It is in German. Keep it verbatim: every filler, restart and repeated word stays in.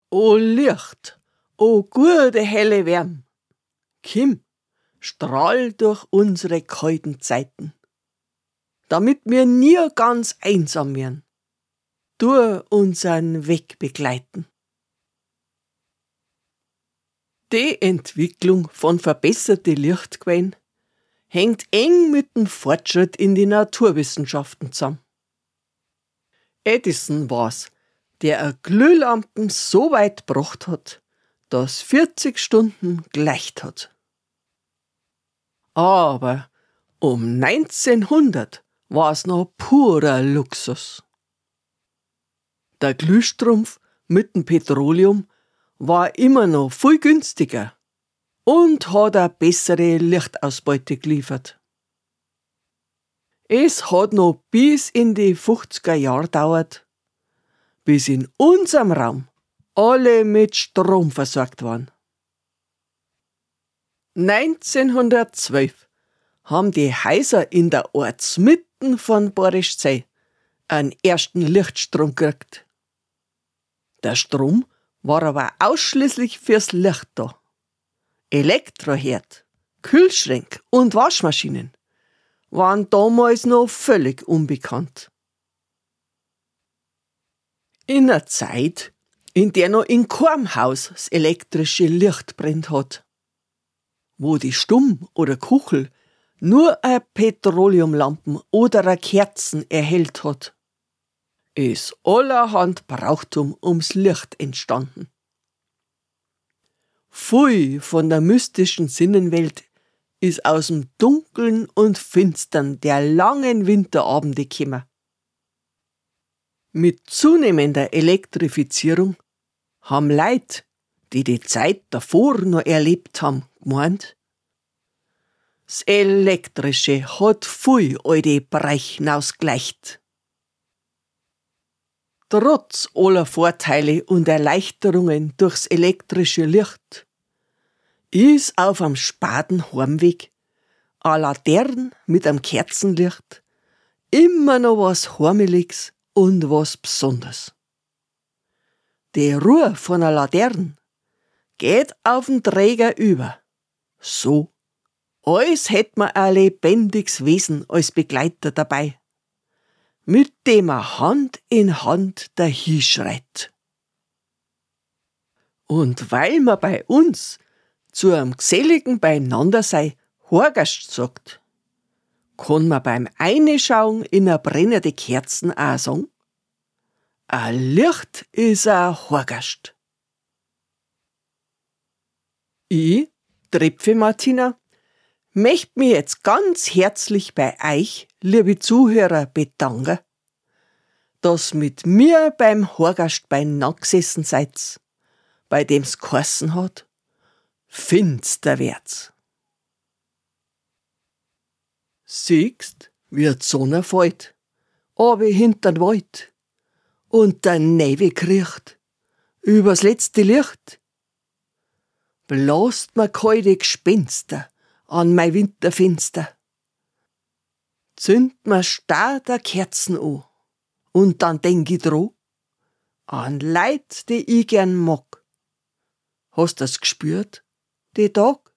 O Licht, o gute helle Wärm, komm, strahl durch unsere kalten Zeiten, damit wir nie ganz einsam werden, du unseren Weg begleiten. Die Entwicklung von verbesserte Lichtquellen hängt eng mit dem Fortschritt in die Naturwissenschaften zusammen. Edison war's, der eine Glühlampen so weit gebracht hat, dass vierzig Stunden gleicht hat. Aber um neunzehnhundert war's noch purer Luxus. Der Glühstrumpf mit dem Petroleum war immer noch viel günstiger und hat eine bessere Lichtausbeute geliefert. Es hat noch bis in die fünfziger Jahre gedauert, bis in unserem Raum alle mit Strom versorgt waren. neunzehnhundertzwölf haben die Häuser in der Ortsmitten von Borischzell einen ersten Lichtstrom gekriegt. Der Strom war aber ausschließlich fürs Licht da. Elektroherd, Kühlschränke und Waschmaschinen waren damals noch völlig unbekannt. In einer Zeit, in der noch in keinem Haus das elektrische Licht brennt hat, wo die Stumm oder Kuchel nur eine Petroleumlampen oder eine Kerzen erhellt hat, ist allerhand Brauchtum ums Licht entstanden. Viel von der mystischen Sinnenwelt ist aus dem Dunkeln und Finstern der langen Winterabende gekommen. Mit zunehmender Elektrifizierung haben Leute, die die Zeit davor noch erlebt haben, gemeint, das Elektrische hat viel alte Bereiche ausgleicht. Trotz aller Vorteile und Erleichterungen durchs elektrische Licht ist auf am späten Heimweg eine Laterne mit einem Kerzenlicht immer noch was Heimeliges und was Besonderes. Die Ruhe von einer Laterne geht auf den Träger über, so als hätt man ein lebendiges Wesen als Begleiter dabei, mit dem er Hand in Hand dahinschreit. Und weil man bei uns zu einem geselligen Beieinandersein Horgast sagt, kann man beim Einschauen in eine brennende Kerzen auch sagen, ein Licht ist ein Horgast. Ich, Tripfe Martina, möcht mich jetzt ganz herzlich bei euch, liebe Zuhörer, bedanken, dass mit mir beim Horgast beieinander gesessen seid, bei dem's geheißen hat, finster wird's. Siehst, wie die Sonne fällt, aber hinter'n Wald, und der Nebel kriecht, übers letzte Licht. Blast mir kalte Gespenster an mein Winterfenster. Zünd mir starr der Kerzen an, und dann denk ich dran, an Leid, die ich gern mag. Hast du's gespürt, die Tag?